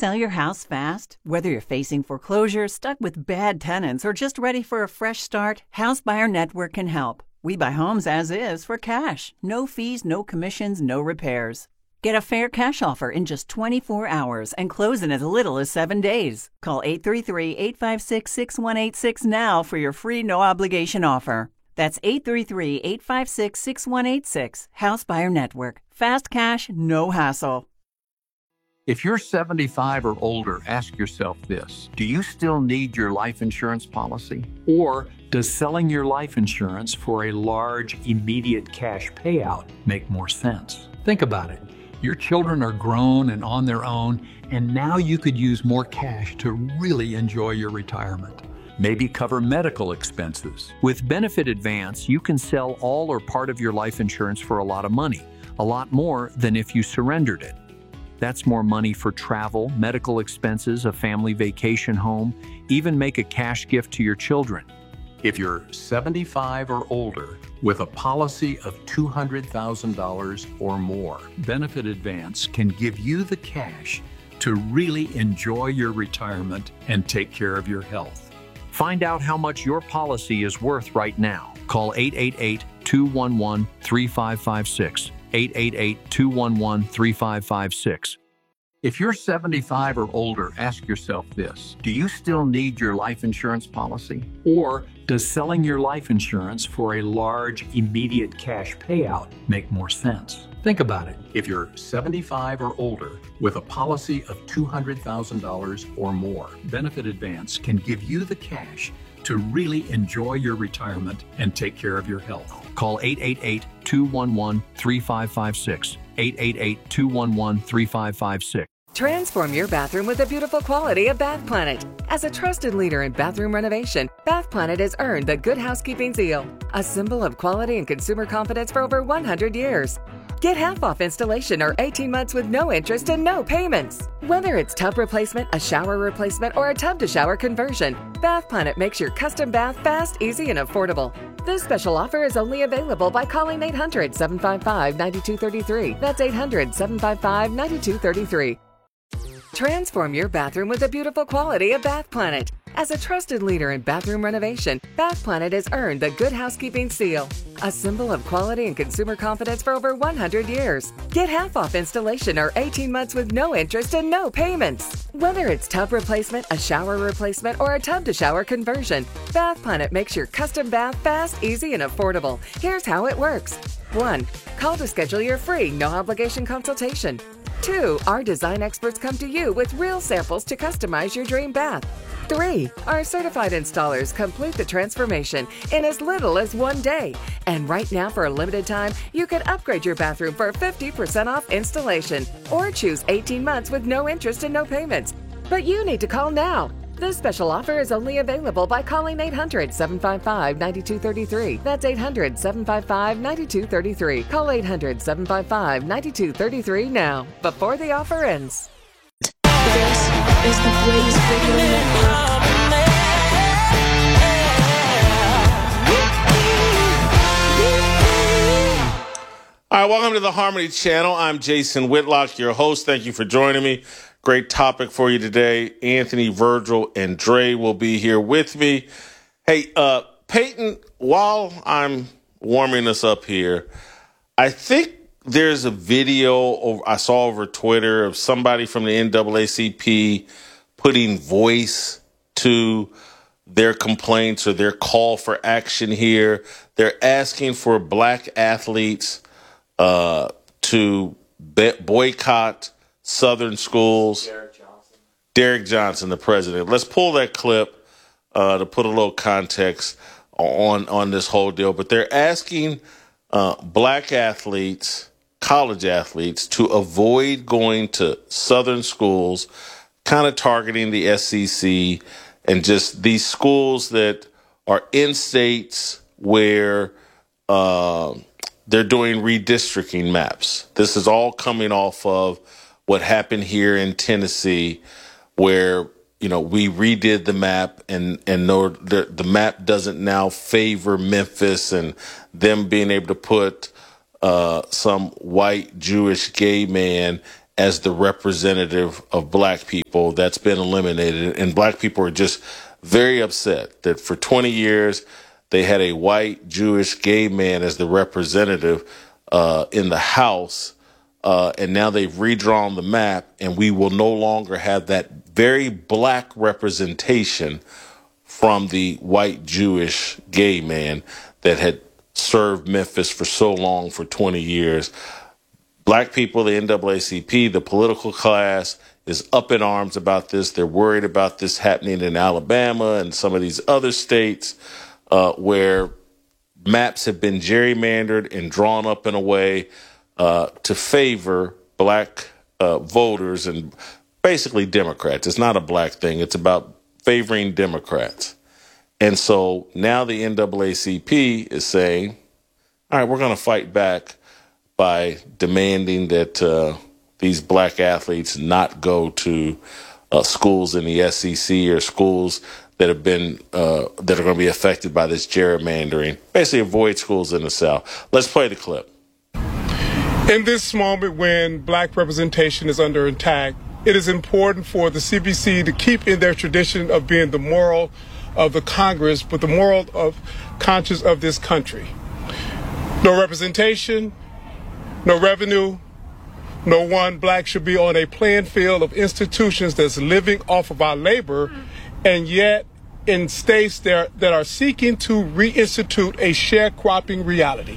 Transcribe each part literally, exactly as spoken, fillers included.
sell your house fast? Whether you're facing foreclosure, stuck with bad tenants, or just ready for a fresh start, House Buyer Network can help. We buy homes as is for cash. No fees, no commissions, no repairs. Get a fair cash offer in just twenty-four hours and close in as little as seven days. Call eight three three, eight five six, six one eight six now for your free no-obligation offer. That's eight three three, eight five six, six one eight six. House Buyer Network. Fast cash, no hassle. If you're seventy-five or older, ask yourself this. Do you still need your life insurance policy? Or does selling your life insurance for a large, immediate cash payout make more sense? Think about it. Your children are grown and on their own, and now you could use more cash to really enjoy your retirement. Maybe cover medical expenses. With Benefit Advance, you can sell all or part of your life insurance for a lot of money, a lot more than if you surrendered it. That's more money for travel, medical expenses, a family vacation home, even make a cash gift to your children. If you're seventy-five or older with a policy of two hundred thousand dollars or more, Benefit Advance can give you the cash to really enjoy your retirement and take care of your health. Find out how much your policy is worth right now. Call eight eight eight, two one one, three five five six, eight eight eight, two one one, three five five six. If you're seventy-five or older, ask yourself this. Do you still need your life insurance policy? Or does selling your life insurance for a large, immediate cash payout make more sense? Think about it. If you're seventy-five or older with a policy of two hundred thousand dollars or more, Benefit Advance can give you the cash to really enjoy your retirement and take care of your health. Call eight eight eight, two one one, three five five six, eight eight eight, two one one, three five five six. Transform your bathroom with the beautiful quality of Bath Planet. As a trusted leader in bathroom renovation, Bath Planet has earned the Good Housekeeping seal, a symbol of quality and consumer confidence for over one hundred years. Get half off installation or eighteen months with no interest and no payments. Whether it's tub replacement, a shower replacement, or a tub-to-shower conversion, Bath Planet makes your custom bath fast, easy, and affordable. This special offer is only available by calling eight hundred, seven five five, nine two three three. That's eight hundred, seven five five, nine two three three. Transform your bathroom with the beautiful quality of Bath Planet. As a trusted leader in bathroom renovation, Bath Planet has earned the Good Housekeeping seal, a symbol of quality and consumer confidence for over one hundred years. Get half off installation or eighteen months with no interest and no payments. Whether it's tub replacement, a shower replacement, or a tub-to-shower conversion, Bath Planet makes your custom bath fast, easy, and affordable. Here's how it works. one. Call to schedule your free, no-obligation consultation. two. Our design experts come to you with real samples to customize your dream bath. three. Our certified installers complete the transformation in as little as one day. And right now, for a limited time, you can upgrade your bathroom for fifty percent off installation or choose eighteen months with no interest and no payments. But you need to call now. This special offer is only available by calling eight hundred, seven five five, nine two three three. That's eight hundred, seven five five, nine two three three. Call eight hundred, seven five five, nine two three three now, before the offer ends. This is the Blaze Radio Network. All right, welcome to the Harmony Channel. I'm Jason Whitlock, your host. Thank you for joining me. Great topic for you today. Anthony, Virgil, and Dre will be here with me. Hey, uh, Peyton, while I'm warming us up here, I think there's a video I saw over Twitter of somebody from the N double A C P putting voice to their complaints or their call for action here. They're asking for black athletes uh, to be- boycott Southern schools. Derek Johnson. Derek Johnson, the president. Let's pull that clip uh, to put a little context on, on this whole deal. But they're asking uh, black athletes, college athletes, to avoid going to Southern schools, kind of targeting the S E C and just these schools that are in states where uh, they're doing redistricting maps. This is all coming off of what happened here in Tennessee, where, you know, we redid the map and, and no, the, the map doesn't now favor Memphis and them being able to put uh, some white Jewish gay man as the representative of black people. That's been eliminated. And black people are just very upset that for twenty years they had a white, Jewish, gay man as the representative uh, in the House. Uh, and now they've redrawn the map, and we will no longer have that very black representation from the white, Jewish, gay man that had served Memphis for so long, for twenty years. Black people, the N double A C P, the political class is up in arms about this. They're worried about this happening in Alabama and some of these other states uh, where maps have been gerrymandered and drawn up in a way uh, to favor black uh, voters and basically Democrats. It's not a black thing. It's about favoring Democrats. And so now the N double A C P is saying, all right, we're going to fight back by demanding that uh, these black athletes not go to uh, schools in the S E C or schools that have been uh, that are going to be affected by this gerrymandering. Basically, avoid schools in the South. Let's play the clip. In this moment when black representation is under attack, it is important for the C B C to keep in their tradition of being the moral of the Congress, but the moral of conscience of this country. No representation, no revenue, no one black should be on a playing field of institutions that's living off of our labor, and yet in states that, that are seeking to reinstitute a sharecropping reality.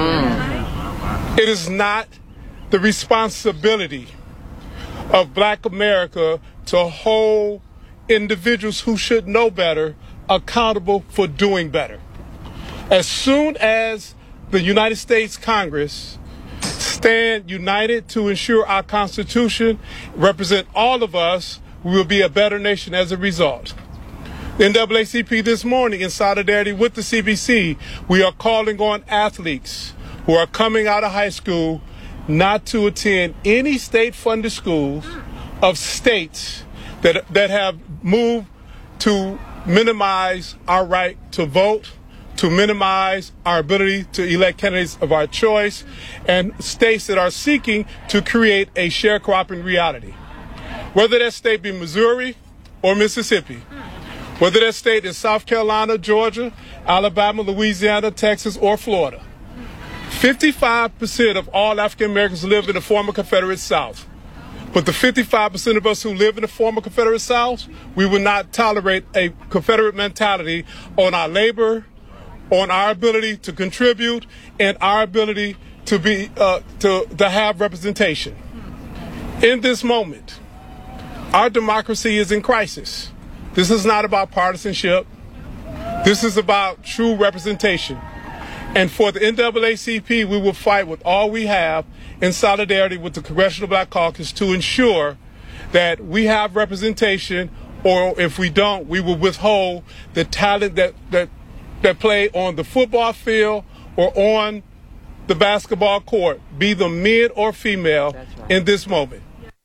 Mm. It is not the responsibility of black America to hold individuals who should know better accountable for doing better. As soon as the United States Congress stand united to ensure our Constitution represent all of us, we will be a better nation as a result. The N double A C P this morning, in solidarity with the C B C, we are calling on athletes who are coming out of high school not to attend any state-funded schools of states that that have moved to minimize our right to vote, to minimize our ability to elect candidates of our choice, and states that are seeking to create a sharecropping reality. Whether that state be Missouri or Mississippi, whether that state is South Carolina, Georgia, Alabama, Louisiana, Texas, or Florida. fifty-five percent of all African Americans live in the former Confederate South. But the fifty-five percent of us who live in the former Confederate South, we will not tolerate a Confederate mentality on our labor, on our ability to contribute, and our ability to be uh, to, to have representation. In this moment, our democracy is in crisis. This is not about partisanship. This is about true representation. And for the N double A C P, we will fight with all we have in solidarity with the Congressional Black Caucus to ensure that we have representation, or if we don't, we will withhold the talent that, that, that play on the football field or on the basketball court, be them men or female, right, in this moment.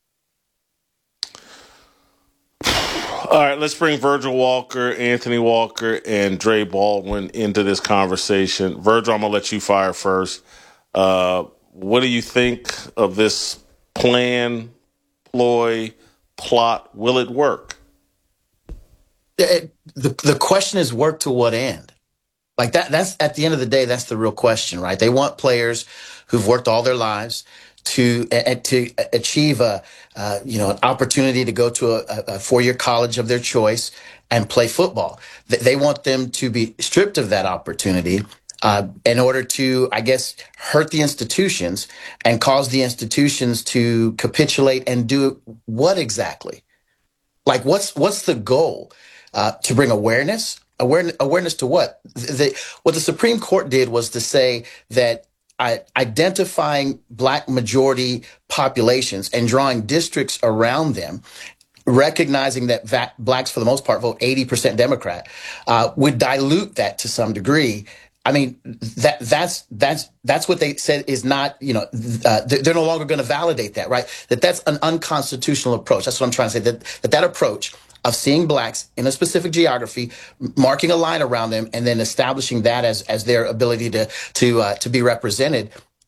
All right, let's bring Virgil Walker, Anthony Walker, and Dre Baldwin into this conversation. Virgil, I'm going to let you fire first. Uh, what do you think of this plan, ploy, plot? Will it work? It, the, the question is, work to what end? Like that, that's at the end of the day, that's the real question, right? They want players who've worked all their lives to uh, to achieve a uh, you know an opportunity to go to a, a four-year college of their choice and play football. They want them to be stripped of that opportunity uh, in order to, I guess, hurt the institutions and cause the institutions to capitulate and do what exactly? Like, what's what's the goal? Uh, to bring awareness, awareness, awareness to what? The, what the Supreme Court did was to say that I, identifying black majority populations and drawing districts around them, recognizing that va- blacks, for the most part, vote eighty percent Democrat, uh, would dilute that to some degree. I mean, that that's that's that's what they said is not, you know, uh, they're no longer going to validate that, right? That that's an unconstitutional approach. That's what I'm trying to say. That that, that approach of seeing blacks in a specific geography, marking a line around them, and then establishing that as as their ability to to uh, to be represented,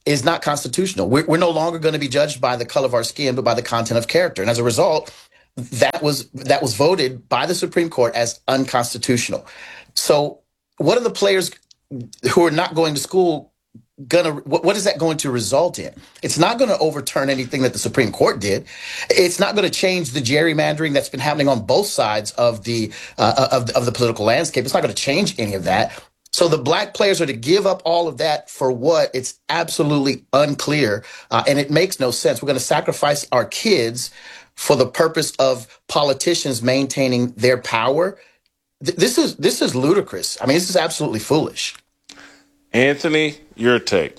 is not constitutional. We're, we're no longer going to be judged by the color of our skin, but by the content of character. And as a result, that was that was voted by the Supreme Court as unconstitutional. So what are the players who are not going to school gonna what, what is that going to result in? It's not going to overturn anything that the Supreme Court did. It's not going to change the gerrymandering that's been happening on both sides of the uh, of, of the political landscape. It's not going to change any of that. So the black players are to give up all of that for what? It's absolutely unclear, uh, and it makes no sense. We're going to sacrifice our kids for the purpose of politicians maintaining their power. Th- this is this is ludicrous. I mean, this is absolutely foolish. Anthony, your take.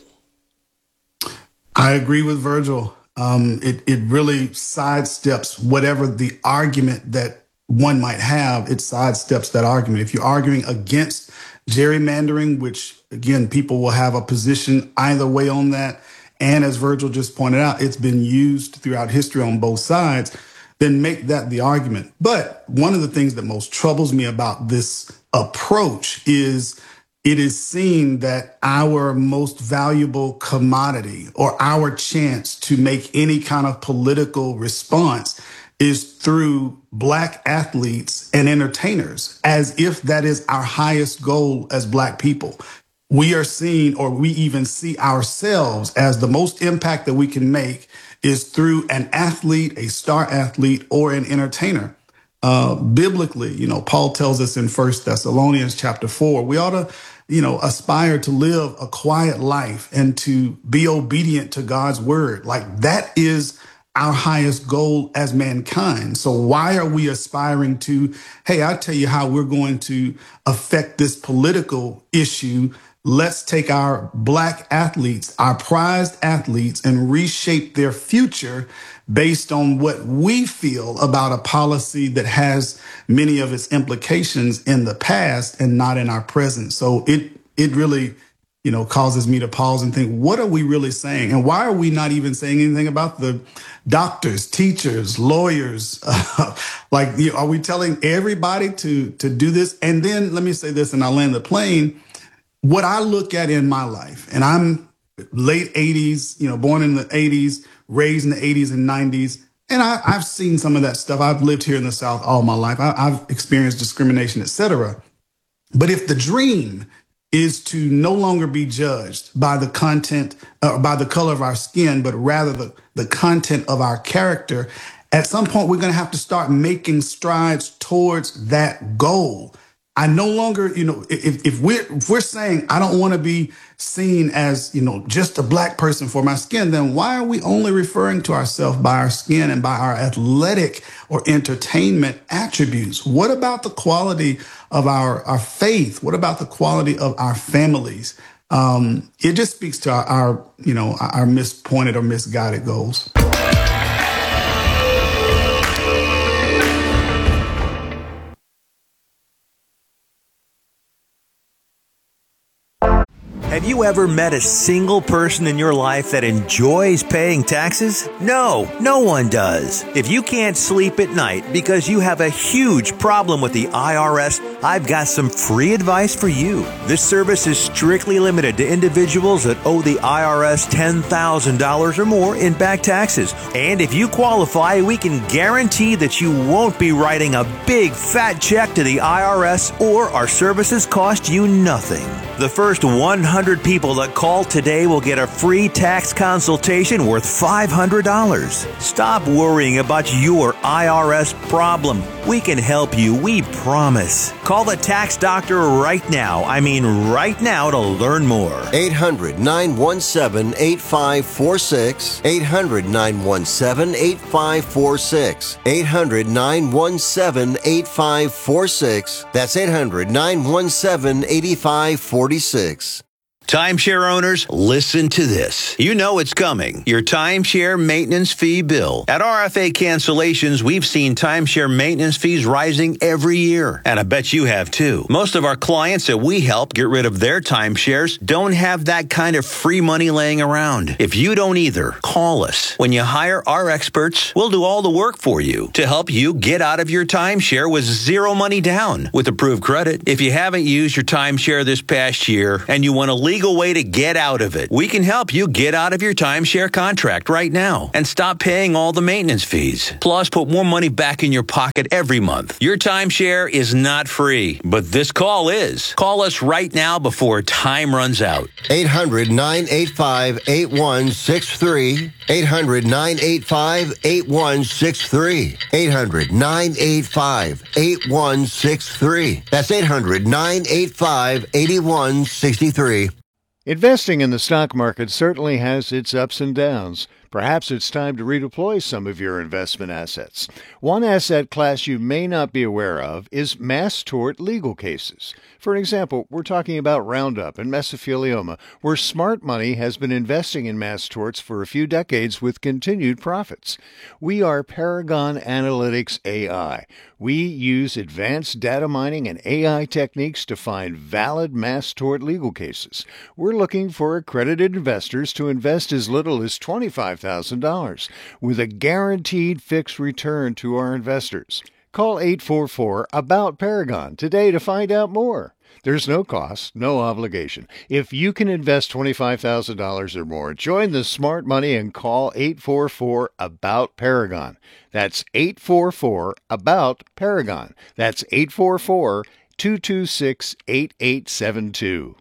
I agree with Virgil. Um, it, it really sidesteps whatever the argument that one might have. It sidesteps that argument. If you're arguing against gerrymandering, which, again, people will have a position either way on that, and as Virgil just pointed out, it's been used throughout history on both sides, then make that the argument. But one of the things that most troubles me about this approach is it is seen that our most valuable commodity or our chance to make any kind of political response is through black athletes and entertainers, as if that is our highest goal as black people. We are seen, or we even see ourselves as the most impact that we can make is through an athlete, a star athlete, or an entertainer. Uh, biblically, you know, Paul tells us in First Thessalonians chapter four, we ought to, you know, aspire to live a quiet life and to be obedient to God's word. Like that is our highest goal as mankind. So why are we aspiring to, hey, I'll tell you how we're going to affect this political issue. Let's take our black athletes, our prized athletes, and reshape their future based on what we feel about a policy that has many of its implications in the past and not in our present. So it it really, you know, causes me to pause and think, what are we really saying? And why are we not even saying anything about the doctors, teachers, lawyers? Uh, like, you know, are we telling everybody to to do this? And then let me say this, and I'll land the plane. What I look at in my life, and I'm late eighties, you know, born in the eighties, raised in the eighties and nineties, and I, I've seen some of that stuff. I've lived here in the South all my life. I, I've experienced discrimination, et cetera. But if the dream is to no longer be judged by the content, uh, by the color of our skin, but rather the, the content of our character, at some point we're going to have to start making strides towards that goal. I no longer, you know, if, if we're if we're saying I don't want to be seen as, you know, just a black person for my skin, then why are we only referring to ourselves by our skin and by our athletic or entertainment attributes? What about the quality of our, our faith? What about the quality of our families? Um, it just speaks to our, our, you know, our mispointed or misguided goals. Have you ever met a single person in your life that enjoys paying taxes? No, no one does. If you can't sleep at night because you have a huge problem with the I R S, I've got some free advice for you. This service is strictly limited to individuals that owe the I R S ten thousand dollars or more in back taxes. And if you qualify, we can guarantee that you won't be writing a big fat check to the I R S, or our services cost you nothing. The first one hundred people that call today will get a free tax consultation worth five hundred dollars. Stop worrying about your I R S problem. We can help you, we promise. Call the tax doctor right now. I mean right now to learn more. eight hundred, nine one seven, eight five four six. eight hundred, nine one seven, eight five four six. eight hundred, nine one seven, eight five four six. That's eight hundred, nine one seven, eight five four six. Timeshare owners, listen to this. You know it's coming. Your timeshare maintenance fee bill. At R F A Cancellations, we've seen timeshare maintenance fees rising every year. And I bet you have too. Most of our clients that we help get rid of their timeshares don't have that kind of free money laying around. If you don't either, call us. When you hire our experts, we'll do all the work for you to help you get out of your timeshare with zero money down with approved credit. If you haven't used your timeshare this past year and you want to legally legal way to get out of it. We can help you get out of your timeshare contract right now and stop paying all the maintenance fees. Plus, put more money back in your pocket every month. Your timeshare is not free, but this call is. Call us right now before time runs out. eight hundred, nine eight five, eight one six three. eight hundred, nine eight five, eight one six three. eight hundred, nine eight five, eight one six three. That's eight hundred, nine eight five, eight one six three. Investing in the stock market certainly has its ups and downs. Perhaps it's time to redeploy some of your investment assets. One asset class you may not be aware of is mass tort legal cases. For example, we're talking about Roundup and mesothelioma, where smart money has been investing in mass torts for a few decades with continued profits. We are Paragon Analytics A I. We use advanced data mining and A I techniques to find valid mass tort legal cases. We're looking for accredited investors to invest as little as twenty-five thousand dollars with a guaranteed fixed return to our investors. Call eight four four, ABOUT Paragon today to find out more. There's no cost, no obligation. If you can invest twenty-five thousand dollars or more, join the smart money and call eight four four, ABOUT Paragon. That's eight four four, ABOUT Paragon. That's eight four four, two two six, eight eight seven two.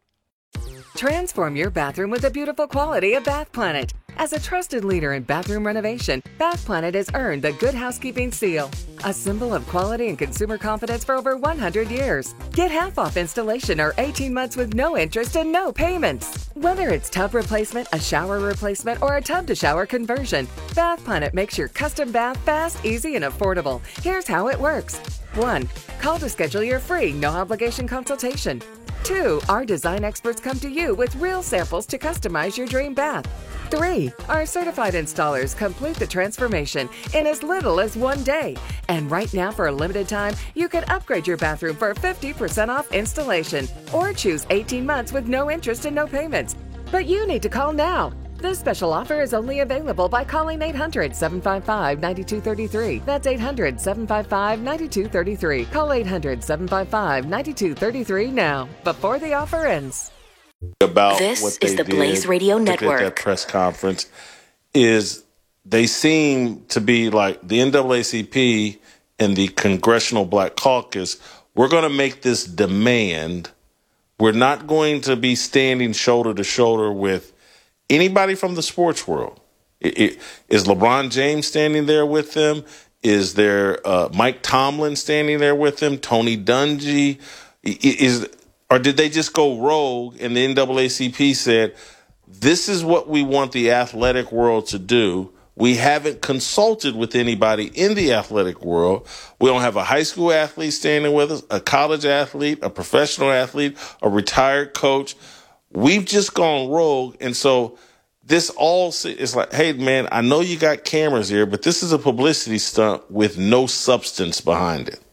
Transform your bathroom with the beautiful quality of Bath Planet. As a trusted leader in bathroom renovation, Bath Planet has earned the Good Housekeeping Seal, a symbol of quality and consumer confidence for over one hundred years. Get half off installation or eighteen months with no interest and no payments. Whether it's tub replacement, a shower replacement, or a tub-to-shower conversion, Bath Planet makes your custom bath fast, easy, and affordable. Here's how it works. one. Call to schedule your free, no-obligation consultation. two. Our design experts come to you with real samples to customize your dream bath. three. Our certified installers complete the transformation in as little as one day. And right now, for a limited time, you can upgrade your bathroom for fifty percent off installation or choose eighteen months with no interest and no payments. But you need to call now. This special offer is only available by calling eight hundred, seven five five, nine two three three. That's eight hundred, seven five five, nine two three three. Call eight hundred, seven five five, nine two three three now, before the offer ends. About this what they is the did Blaze Radio Network. At that press conference is they seem to be like the N double A C P and the Congressional Black Caucus. We're going to make this demand. We're not going to be standing shoulder to shoulder with anybody from the sports world. It, it, is LeBron James standing there with them? Is there uh, Mike Tomlin standing there with them? Tony Dungy? Is Or did they just go rogue and the N double A C P said, this is what we want the athletic world to do. We haven't consulted with anybody in the athletic world. We don't have a high school athlete standing with us, a college athlete, a professional athlete, a retired coach. We've just gone rogue. And so this all is like, hey, man, I know you got cameras here, but this is a publicity stunt with no substance behind it.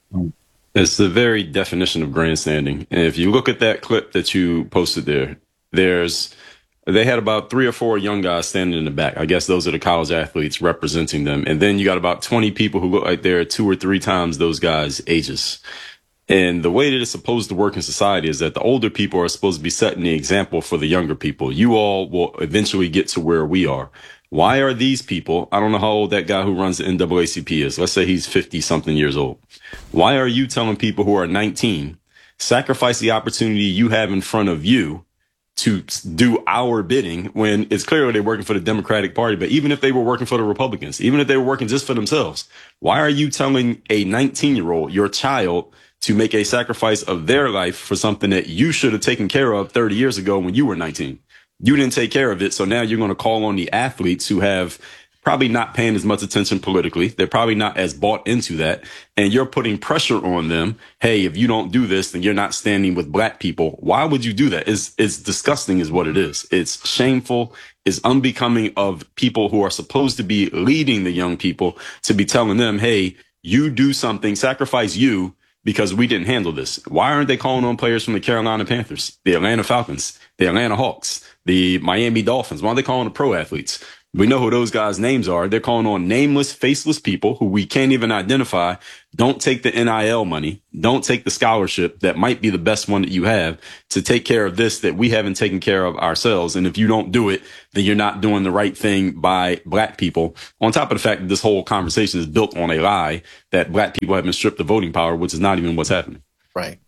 It's the very definition of grandstanding. And if you look at that clip that you posted there, there's they had about three or four young guys standing in the back. I guess those are the college athletes representing them. And then you got about twenty people who look like they're two or three times those guys' ages. And the way that it's supposed to work in society is that the older people are supposed to be setting the example for the younger people. You all will eventually get to where we are. Why are these people, I don't know how old that guy who runs the N double A C P is. Let's say he's fifty-something years old. Why are you telling people who are nineteen, sacrifice the opportunity you have in front of you to do our bidding when it's clear they're working for the Democratic Party? But even if they were working for the Republicans, even if they were working just for themselves, why are you telling a nineteen-year-old, your child, to make a sacrifice of their life for something that you should have taken care of thirty years ago when you were nineteen? You didn't take care of it, so now you're going to call on the athletes who have probably not paying as much attention politically. They're probably not as bought into that. And you're putting pressure on them. Hey, if you don't do this, then you're not standing with black people. Why would you do that? It's, it's disgusting is what it is. It's shameful. It's unbecoming of people who are supposed to be leading the young people to be telling them, hey, you do something, sacrifice you, because we didn't handle this. Why aren't they calling on players from the Carolina Panthers, the Atlanta Falcons, the Atlanta Hawks, the Miami Dolphins? Why aren't they calling the pro athletes? We know who those guys' names are. They're calling on nameless, faceless people who we can't even identify. Don't take the N I L money. Don't take the scholarship that might be the best one that you have to take care of this that we haven't taken care of ourselves. And if you don't do it, then you're not doing the right thing by black people. On top of the fact that this whole conversation is built on a lie that black people have been stripped of voting power, which is not even what's happening. Right.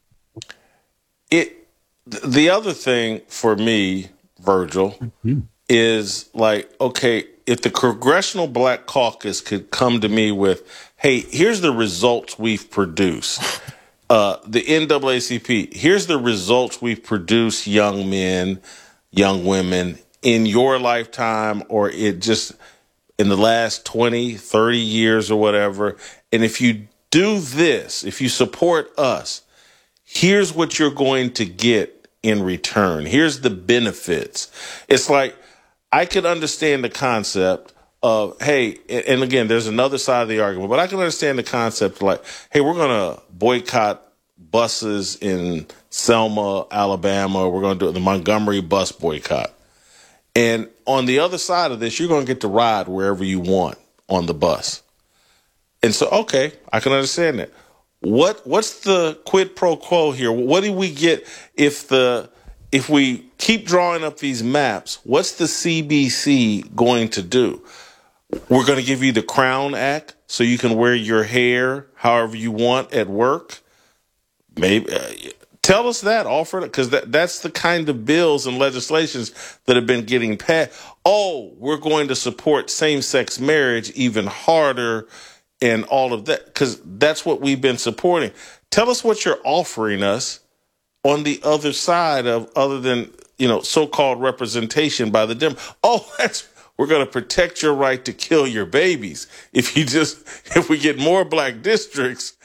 It. The other thing for me, Virgil, mm-hmm. is like, okay, if the Congressional Black Caucus could come to me with, hey, here's the results we've produced. Uh, the N double A C P, here's the results we've produced, young men, young women, in your lifetime or it just in the last twenty, thirty years or whatever. And if you do this, if you support us, here's what you're going to get in return. Here's the benefits. It's like, I could understand the concept of, hey, and again, there's another side of the argument, but I can understand the concept like, hey, we're going to boycott buses in Selma, Alabama. We're going to do the Montgomery bus boycott. And on the other side of this, you're going to get to ride wherever you want on the bus. And so, okay, I can understand that. What what's the quid pro quo here? What do we get if the if we keep drawing up these maps? What's the C B C going to do? We're going to give you the Crown Act so you can wear your hair however you want at work. Maybe uh, tell us that, offer it, because that, that's the kind of bills and legislations that have been getting passed. Oh, we're going to support same-sex marriage even harder. And all of that, because that's what we've been supporting. Tell us what you're offering us on the other side of, other than, you know, so-called representation by the Dem. Oh, that's, we're going to protect your right to kill your babies. If you just, if we get more black districts,